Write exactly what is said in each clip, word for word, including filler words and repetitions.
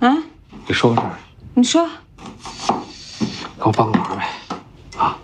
啊？ 你说个事儿。 你说。 给我帮个忙呗，啊？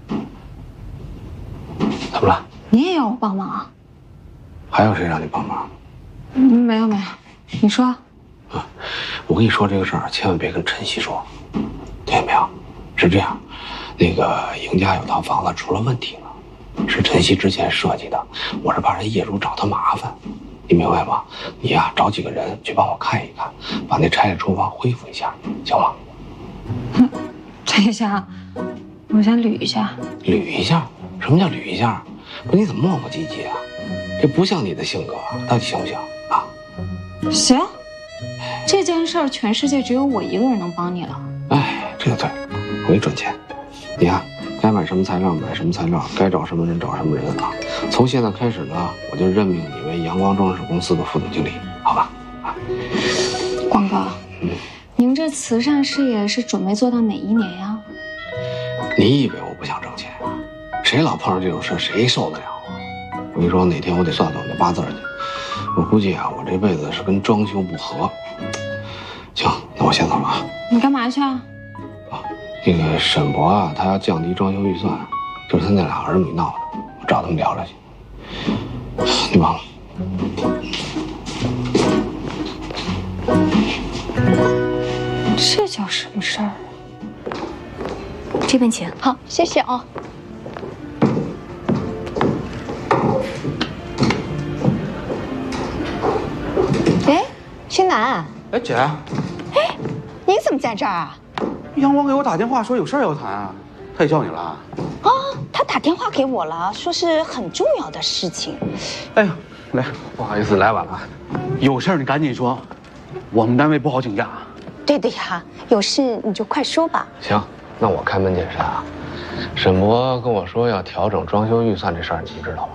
怎么了？ 你也要我帮忙啊？ 还有谁让你帮忙？ 嗯，没有没有，你说。 啊，我跟你说这个事儿，千万别跟晨曦说，听见没有？是这样，那个赢家有套房子出了问题了，是晨曦之前设计的，我是怕人业主找他麻烦，你明白吗？你呀、啊，找几个人去帮我看一看，把那拆的厨房恢复一下，行吗？ 嗯，等一下，我先捋一下。 捋一下？什么叫捋一下？不是你怎么磨磨唧唧啊？这不像你的性格，到底行不行啊？ 行，这件事儿全世界只有我一个人能帮你了。 哎，这个对，我给你转钱。你看，该买什么材料买什么材料，该找什么人找什么人啊。从现在开始呢，我就任命你为阳光装饰公司的副总经理，好吧？啊， 光哥，嗯，您这慈善事业是准备做到哪一年呀？ 你以为我不想挣钱啊？谁老碰上这种事，谁受得了啊？我跟你说，哪天我得算算我的八字去。我估计啊，我这辈子是跟装修不合。行，那我先走了啊。 你干嘛去啊？ 啊，那个沈博啊，他要降低装修预算，就是他那俩儿女闹的，我找他们聊聊去。你忙了。 这叫什么事儿？ 这边请。 好，谢谢哦。哎，新南。 哎，姐。 哎，你怎么在这儿啊？ 阳光给我打电话说有事儿要谈啊，他也叫你了？啊， 他打电话给我了，说是很重要的事情。 哎呀，来， 不好意思，来晚了。 有事儿你赶紧说，我们单位不好请假。 对的呀，有事你就快说吧。 行，那我开门见山啊。沈博跟我说要调整装修预算这事儿，你们知道吧？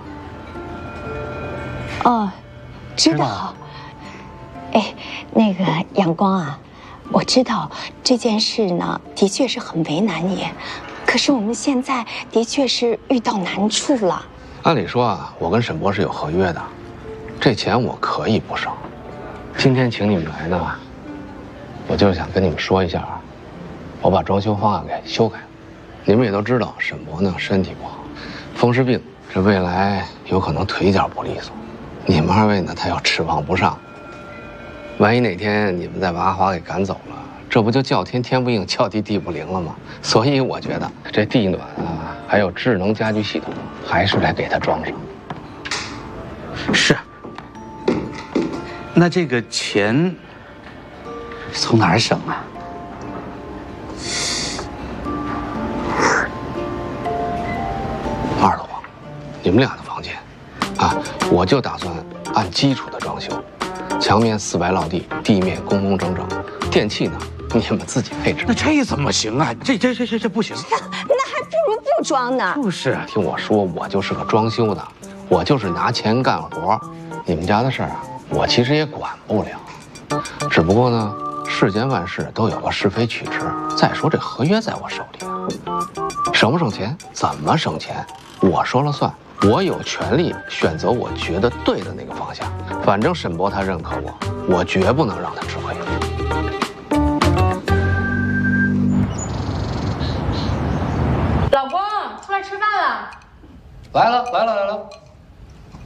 哦，知道。哎，那个阳光啊，我知道这件事呢，的确是很为难你，可是我们现在的确是遇到难处了。 按理说啊，我跟沈博是有合约的，这钱我可以不省。今天请你们来呢，我就是想跟你们说一下啊，我把装修方案给修改了。你们也都知道，沈博呢身体不好，风湿病，这未来有可能腿脚不利索。你们二位呢，他要指望不上。万一哪天你们再把阿华给赶走了，这不就叫天天不应，叫地地不灵了吗？所以我觉得这地暖啊，还有智能家居系统，还是得给他装上。 是。那这个钱从哪儿省啊？ 二楼啊，你们俩的房间，啊，我就打算按基础的装修，墙面四白落地，地面工工整整，电器呢你们自己配置。 那这怎么行啊？这这这这这不行。 那还不如不装呢。 就是， 听我说，我就是个装修的，我就是拿钱干活。你们家的事儿啊，我其实也管不了，只不过呢，世间万事都有个是非曲直。再说这合约在我手里啊，省不省钱，怎么省钱，我说了算。我有权利选择我觉得对的那个方向。反正沈博他认可我，我绝不能让他吃亏。 老公，出来吃饭了。 来了来了来了。